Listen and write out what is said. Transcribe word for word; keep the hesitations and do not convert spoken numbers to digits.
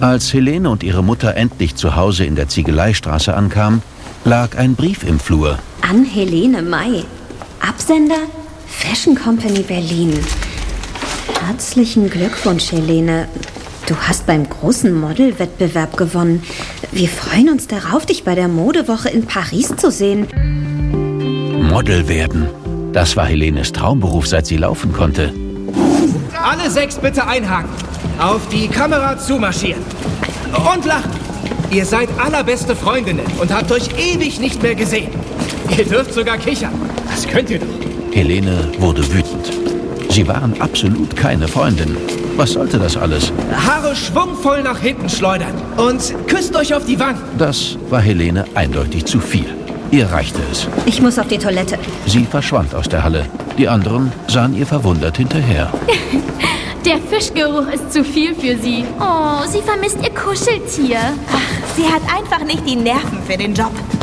Als Helene und ihre Mutter endlich zu Hause in der Ziegeleistraße ankamen, lag ein Brief im Flur. An Helene May. Absender Fashion Company Berlin. Herzlichen Glückwunsch, Helene. Du hast beim großen Modelwettbewerb gewonnen. Wir freuen uns darauf, dich bei der Modewoche in Paris zu sehen. Model werden. Das war Helenes Traumberuf, seit sie laufen konnte. Alle sechs bitte einhaken. Auf die Kamera zumarschieren. Und lachen. Ihr seid allerbeste Freundinnen und habt euch ewig nicht mehr gesehen. Ihr dürft sogar kichern. Das könnt ihr doch. Helene wurde wütend. Sie waren absolut keine Freundinnen. Was sollte das alles? Haare schwungvoll nach hinten schleudern und küsst euch auf die Wangen. Das war Helene eindeutig zu viel. Ihr reichte es. Ich muss auf die Toilette. Sie verschwand aus der Halle. Die anderen sahen ihr verwundert hinterher. Der Fischgeruch ist zu viel für sie. Oh, sie vermisst ihr Kuscheltier. Ach, sie hat einfach nicht die Nerven für den Job.